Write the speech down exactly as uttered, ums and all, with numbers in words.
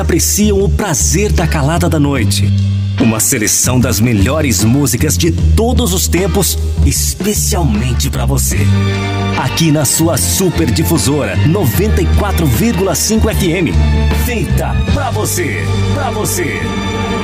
apreciam o prazer da calada da noite. Uma seleção das melhores músicas de todos os tempos, especialmente para você. Aqui na sua Super Difusora noventa e quatro vírgula cinco F M. Feita pra você, pra você.